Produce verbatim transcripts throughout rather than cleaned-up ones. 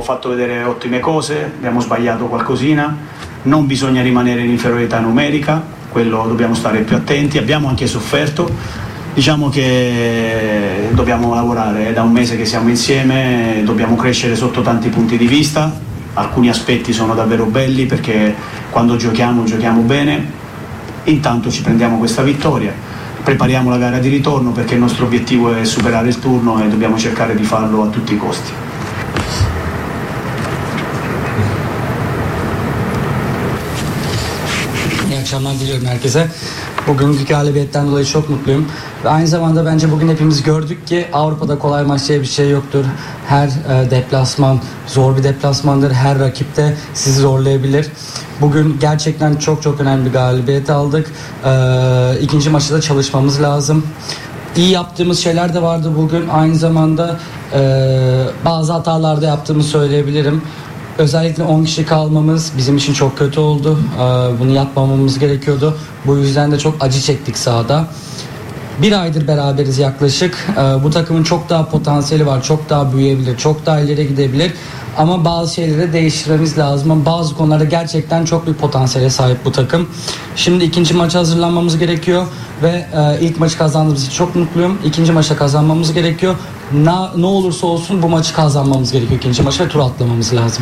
fatto vedere ottime cose, abbiamo sbagliato qualcosina, non bisogna rimanere in inferiorità numerica, quello dobbiamo stare più attenti, abbiamo anche sofferto, diciamo che dobbiamo lavorare, è da un mese che siamo insieme, dobbiamo crescere sotto tanti punti di vista, alcuni aspetti sono davvero belli perché quando giochiamo giochiamo bene, intanto ci prendiamo questa vittoria, prepariamo la gara di ritorno perché il nostro obiettivo è superare il turno e dobbiamo cercare di farlo a tutti i costi. İyi akşamlar diliyorum herkese. Bugünkü galibiyetten dolayı çok mutluyum. Ve aynı zamanda bence bugün hepimiz gördük ki Avrupa'da kolay maç diye bir şey yoktur. Her e, deplasman zor bir deplasmandır. Her rakip de sizi zorlayabilir. Bugün gerçekten çok çok önemli bir galibiyet aldık. E, ikinci maçta da çalışmamız lazım. İyi yaptığımız şeyler de vardı bugün. Aynı zamanda e, bazı hatalarda yaptığımı söyleyebilirim. Özellikle on kişi kalmamız bizim için çok kötü oldu. Bunu yapmamamız gerekiyordu. Bu yüzden de çok acı çektik sahada. Bir aydır beraberiz yaklaşık. Bu takımın çok daha potansiyeli var. Çok daha büyüyebilir. Çok daha ileri gidebilir. Ama bazı şeyleri değiştirmemiz lazım. Ama bazı konularda gerçekten çok büyük potansiyele sahip bu takım. Şimdi ikinci maça hazırlanmamız gerekiyor. Ve ilk maçı kazandığımız için çok mutluyum. İkinci maça kazanmamız gerekiyor. Na, ne olursa olsun bu maçı kazanmamız gerekiyor ikinci maça ve tur atlamamız lazım.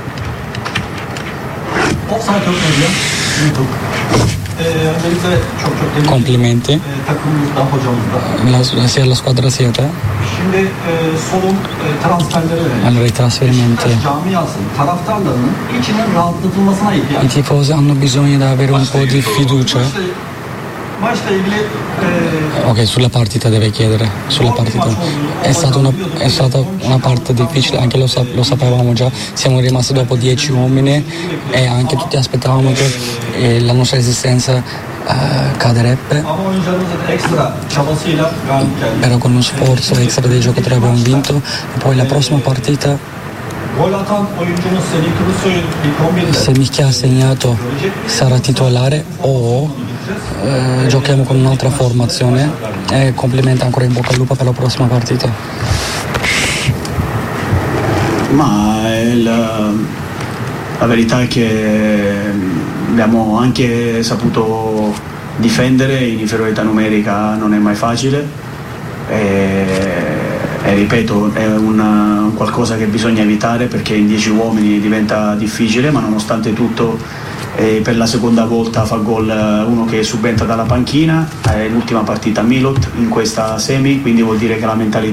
Offside yok mu? YouTube. Ee, öncelikle çok çok tebrik Complimenti. e, takımımızdan, hocamızdan. La, sia la squadra sia te. Şimdi e, solun e, transferleri önemli. Allora i trasferimenti. Camiasının, taraftarlarının içinin rahatlatılmasına ihtiyaç. I tifosi hanno bisogno di avere un po' di fiducia. Maçla ilgili e, Ok, sulla partita deve chiedere, sulla partita. È stata una, è stata una parte difficile, anche lo, lo sapevamo già, siamo rimasti dopo dieci uomini e anche tutti aspettavamo che eh, la nostra resistenza eh, caderebbe. ama oyuncularımızın ekstra çabasıyla galip geldi. Però con uno sforzo extra dei giocatori abbiamo vinto e poi la prossima partita Gol atan oyuncumuz Semih Kılıçsoy'un ilk on birde. Semih che ha segnato sarà titolare o eh, giochiamo con un'altra formazione e complimenti ancora in bocca al lupo per la prossima partita. Ma la, la verità è che abbiamo anche saputo difendere in inferiorità numerica, non è mai facile e, e ripeto è una, qualcosa che bisogna evitare perché in dieci uomini diventa difficile, ma nonostante tutto eh, per la seconda volta fa gol uno che subentra dalla panchina, è l'ultima partita Milot in questa semi, quindi vuol dire che la mentalità